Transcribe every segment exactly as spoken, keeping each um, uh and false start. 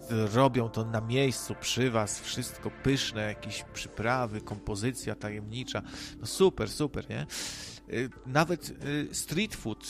robią to na miejscu przy was, wszystko pyszne, jakieś przyprawy, kompozycja tajemnicza. No super, super, nie? Nawet street food,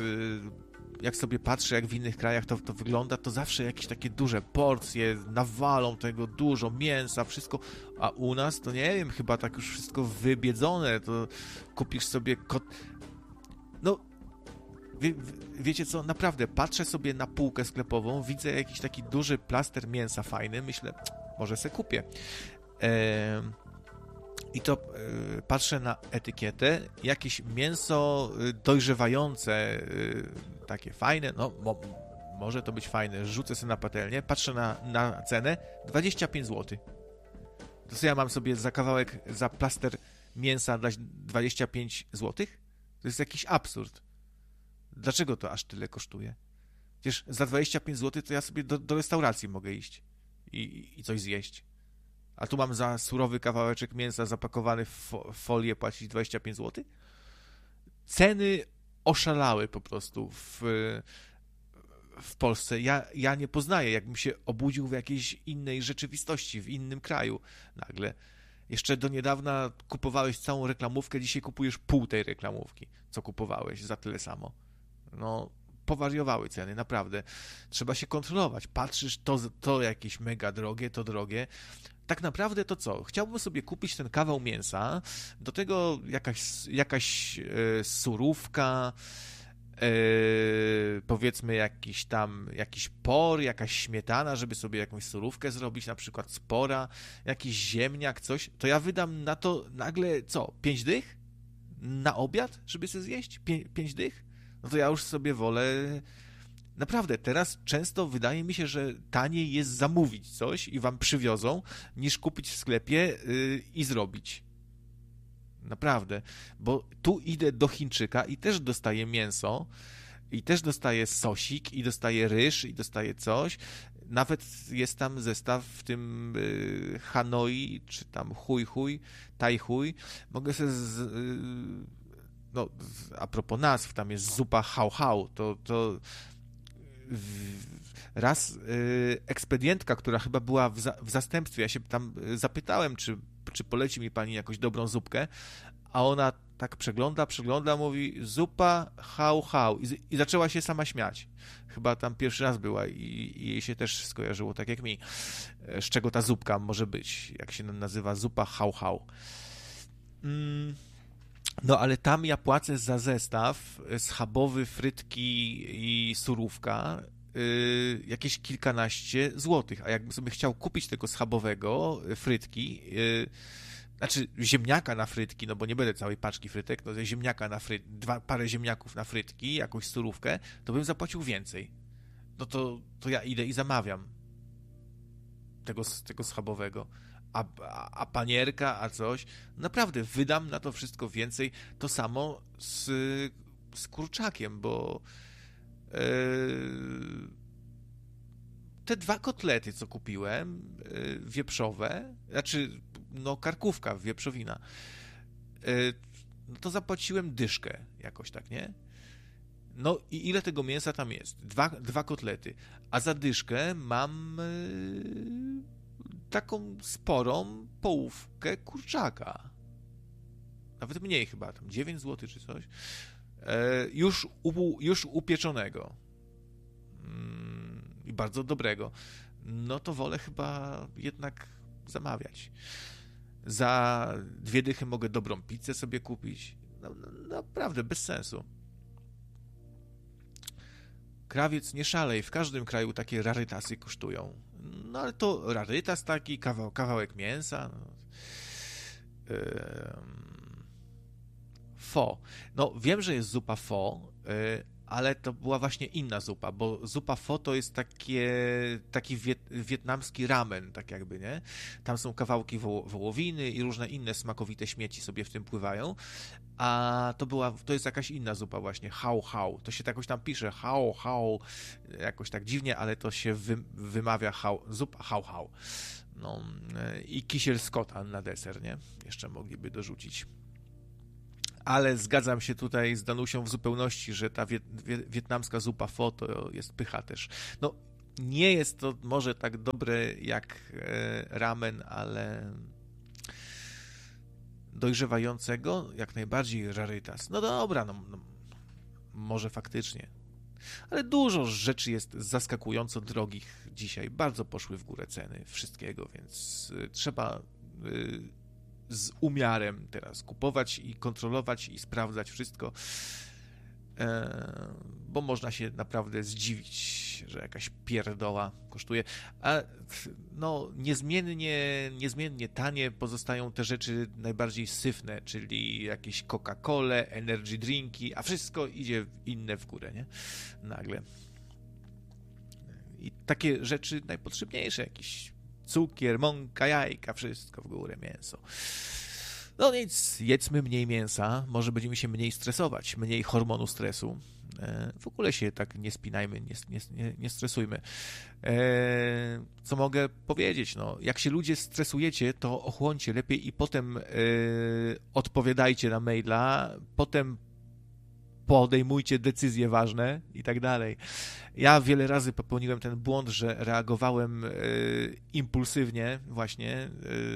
jak sobie patrzę, jak w innych krajach to, to wygląda, to zawsze jakieś takie duże porcje, nawalą tego dużo, mięsa, wszystko, a u nas to nie wiem, chyba tak już wszystko wybiedzone, to kupisz sobie kot... No, wie, wiecie co, naprawdę, patrzę sobie na półkę sklepową, widzę jakiś taki duży plaster mięsa fajny, myślę, może se kupię. Eee... I to y, patrzę na etykietę, jakieś mięso y, dojrzewające, y, takie fajne, no mo, może to być fajne, rzucę sobie na patelnię, patrzę na, na cenę, dwadzieścia pięć złotych. To co ja mam sobie za kawałek, za plaster mięsa dać dwadzieścia pięć złotych? To jest jakiś absurd. Dlaczego to aż tyle kosztuje? Przecież za dwadzieścia pięć złotych to ja sobie do, do restauracji mogę iść i, i coś zjeść. A tu mam za surowy kawałeczek mięsa zapakowany w folię płacić dwadzieścia pięć złotych? Ceny oszalały po prostu w, w Polsce. Ja, ja nie poznaję, jakbym się obudził w jakiejś innej rzeczywistości, w innym kraju nagle. Jeszcze do niedawna kupowałeś całą reklamówkę, dzisiaj kupujesz pół tej reklamówki, co kupowałeś za tyle samo. No, powariowały ceny, naprawdę. Trzeba się kontrolować. Patrzysz, to, to jakieś mega drogie, to drogie. Tak naprawdę to co? Chciałbym sobie kupić ten kawał mięsa, do tego jakaś, jakaś e, surówka, e, powiedzmy jakiś tam, jakiś por, jakaś śmietana, żeby sobie jakąś surówkę zrobić, na przykład z pora, jakiś ziemniak, coś, to ja wydam na to nagle co? Pięć dych? Na obiad, żeby sobie zjeść? Pię, pięć dych? No to ja już sobie wolę... Naprawdę, teraz często wydaje mi się, że taniej jest zamówić coś i wam przywiozą, niż kupić w sklepie yy, i zrobić. Naprawdę, bo tu idę do Chińczyka i też dostaję mięso, i też dostaję sosik, i dostaję ryż, i dostaję coś. Nawet jest tam zestaw w tym yy, Hanoi, czy tam Hui Hui, Tai Hui. Mogę sobie z, yy, no, a propos nazw, tam jest zupa Hao Hao, to, to raz y, ekspedientka, która chyba była w, za, w zastępstwie, ja się tam zapytałem, czy, czy poleci mi pani jakąś dobrą zupkę, a ona tak przegląda, przegląda, mówi zupa hał hał i, i zaczęła się sama śmiać. Chyba tam pierwszy raz była i, i jej się też skojarzyło tak jak mi, z czego ta zupka może być, jak się nazywa zupa hał hał. Mm. No, ale tam ja płacę za zestaw schabowy, frytki i surówka yy, jakieś kilkanaście złotych, a jakbym sobie chciał kupić tego schabowego, frytki, yy, znaczy ziemniaka na frytki, no bo nie będę całej paczki frytek, no ziemniaka na frytki, dwa, parę ziemniaków na frytki, jakąś surówkę, to bym zapłacił więcej. No to, to ja idę i zamawiam tego, tego schabowego. A, a, a panierka, a coś. Naprawdę, wydam na to wszystko więcej. To samo z, z kurczakiem, bo yy, te dwa kotlety, co kupiłem, yy, wieprzowe, znaczy, no, karkówka, wieprzowina, yy, no to zapłaciłem dyszkę jakoś tak, nie? No i ile tego mięsa tam jest? Dwa, dwa kotlety. A za dyszkę mam... Yy, taką sporą połówkę kurczaka. Nawet mniej chyba, tam dziewięć złotych czy coś. E, już, u, już upieczonego. Mm, i bardzo dobrego. No to wolę chyba jednak zamawiać. Za dwie dychy mogę dobrą pizzę sobie kupić. No, no, naprawdę, bez sensu. Krawiec, nie szalej, w każdym kraju takie rarytasy kosztują. No ale to rarytas taki, kawał, kawałek mięsa. No. Yy... Pho. No wiem, że jest zupa pho, yy, ale to była właśnie inna zupa, bo zupa pho to jest takie, taki wiet, wietnamski ramen, tak jakby, nie? Tam są kawałki woło, wołowiny i różne inne smakowite śmieci sobie w tym pływają, a to była, to jest jakaś inna zupa właśnie, hao hao, to się jakoś tam pisze, hao hao, jakoś tak dziwnie, ale to się wy, wymawia hao, zupa hao hao. No i kisiel z kota na deser, nie? Jeszcze mogliby dorzucić. Ale zgadzam się tutaj z Danusią w zupełności, że ta wiet, wietnamska zupa pho to jest pycha też. No, Nie jest to może tak dobre jak ramen, ale dojrzewającego jak najbardziej rarytas. No dobra, no, no może faktycznie. Ale dużo rzeczy jest zaskakująco drogich dzisiaj. Bardzo poszły w górę ceny wszystkiego, więc trzeba z umiarem teraz kupować i kontrolować i sprawdzać wszystko, bo można się naprawdę zdziwić, że jakaś pierdoła kosztuje. A no, niezmiennie, niezmiennie tanie pozostają te rzeczy najbardziej syfne, czyli jakieś Coca-Cole, energy drinki, a wszystko idzie inne w górę, nie? Nagle. I takie rzeczy najpotrzebniejsze, jakiś cukier, mąka, jajka, wszystko w górę, mięso. No więc jedzmy mniej mięsa, może będziemy się mniej stresować, mniej hormonu stresu. W ogóle się tak nie spinajmy, nie, nie, nie stresujmy. Co mogę powiedzieć? No, jak się ludzie stresujecie, to ochłoncie lepiej i potem odpowiadajcie na maila, potem podejmujcie decyzje ważne i tak dalej. Ja wiele razy popełniłem ten błąd, że reagowałem impulsywnie właśnie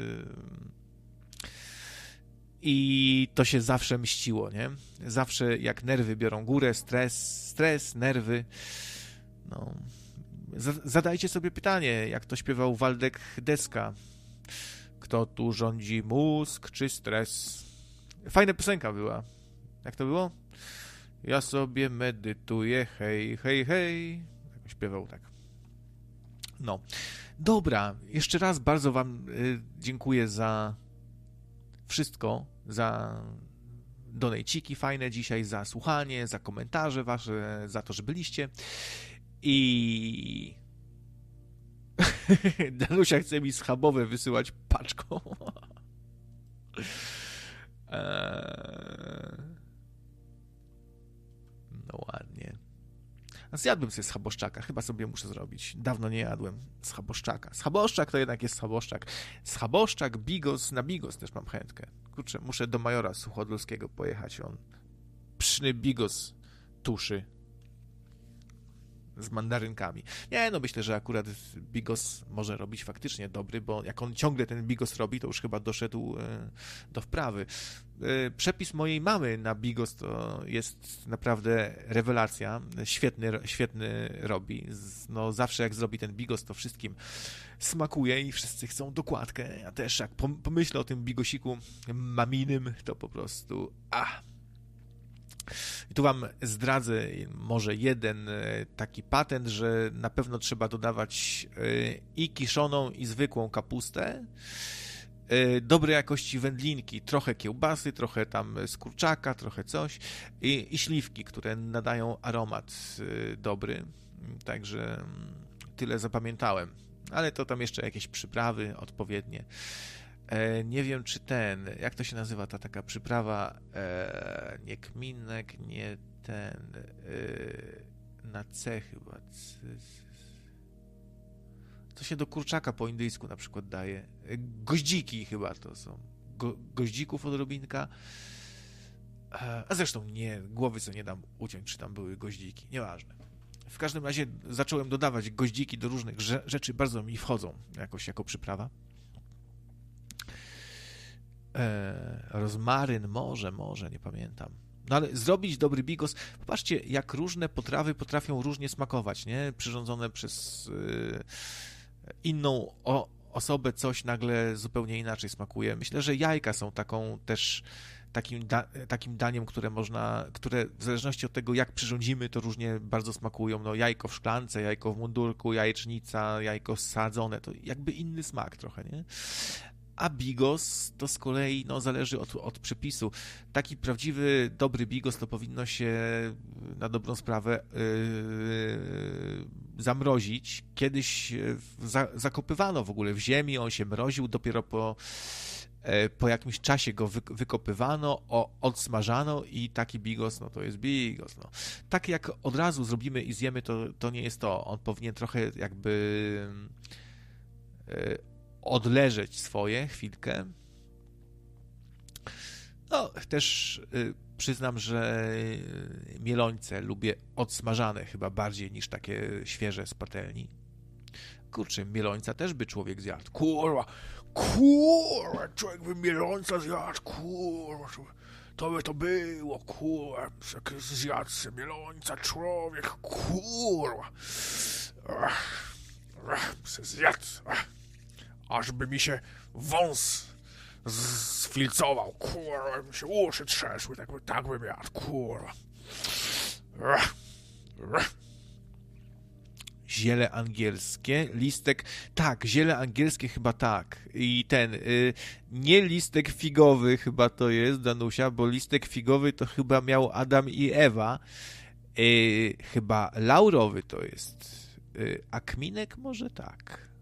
i to się zawsze mściło, nie? Zawsze jak nerwy biorą górę, stres, stres, nerwy, no... Zadajcie sobie pytanie, jak to śpiewał Waldek Deska. Kto tu rządzi, mózg czy stres? Fajna piosenka była. Jak to było? Ja sobie medytuję, hej, hej, hej. Tak śpiewał tak. No. Dobra, jeszcze raz bardzo wam y, dziękuję za wszystko, za donejciki fajne dzisiaj, za słuchanie, za komentarze wasze, za to, że byliście. I Danusia chce mi schabowe wysyłać paczką. No ładnie. A zjadłbym sobie schaboszczaka, chyba sobie muszę zrobić. Dawno nie jadłem schaboszczaka. Schaboszczak to jednak jest schaboszczak. Schaboszczak, bigos, na bigos też mam chętkę. Kurczę, muszę do Majora Suchodolskiego pojechać, on pyszny bigos tuszy z mandarynkami. Nie, no myślę, że akurat bigos może robić faktycznie dobry, bo jak on ciągle ten bigos robi, to już chyba doszedł do wprawy. Przepis mojej mamy na bigos to jest naprawdę rewelacja. Świetny, świetny robi. No zawsze jak zrobi ten bigos, to wszystkim smakuje i wszyscy chcą dokładkę. Ja też jak pomyślę o tym bigosiku maminym, to po prostu ah. I tu wam zdradzę może jeden taki patent, że na pewno trzeba dodawać i kiszoną, i zwykłą kapustę, dobrej jakości wędlinki, trochę kiełbasy, trochę tam z kurczaka, trochę coś i, i śliwki, które nadają aromat dobry. Także tyle zapamiętałem. Ale to tam jeszcze jakieś przyprawy odpowiednie. Nie wiem, czy ten, jak to się nazywa ta taka przyprawa, e, nie kminek, nie ten, e, na C chyba, co się do kurczaka po indyjsku na przykład daje, goździki chyba to są, Go, goździków odrobinka, e, a zresztą nie, głowy co nie dam uciąć, czy tam były goździki, nieważne. W każdym razie zacząłem dodawać goździki do różnych rzeczy, bardzo mi wchodzą jakoś jako przyprawa. Rozmaryn, może, może, nie pamiętam. No ale zrobić dobry bigos, popatrzcie, jak różne potrawy potrafią różnie smakować, nie? Przyrządzone przez yy, inną o, osobę coś nagle zupełnie inaczej smakuje. Myślę, że jajka są taką też takim, da, takim daniem, które można, które w zależności od tego, jak przyrządzimy, to różnie bardzo smakują. No jajko w szklance, jajko w mundurku, jajecznica, jajko sadzone, to jakby inny smak trochę, nie? A bigos to z kolei no, zależy od, od przepisu. Taki prawdziwy, dobry bigos to powinno się na dobrą sprawę yy, zamrozić. Kiedyś za, zakopywano w ogóle w ziemi, on się mroził, dopiero po, yy, po jakimś czasie go wy, wykopywano, o, odsmażano i taki bigos, no to jest bigos. No. Tak jak od razu zrobimy i zjemy, to, to nie jest to. On powinien trochę jakby... Yy, odleżeć swoje chwilkę. No, też y, przyznam, że mielońce lubię odsmażane chyba bardziej niż takie świeże z patelni. kurczę, mielońca też by człowiek zjadł. Kurwa, kurwa, człowiek by mielońca zjadł, kurwa, to by to było, kurwa, jak zjadł se mielońca człowiek, kurwa, se zjadł, aż by mi się wąs sfilcował, kurwa, mi się uszy trzeszły, tak by, tak bym jadł, kurwa. Ziele angielskie, listek, tak, ziele angielskie chyba tak. I ten, y, nie listek figowy chyba to jest, Danusia, bo listek figowy to chyba miał Adam i Ewa. Y, chyba laurowy to jest. Y, a kminek może tak.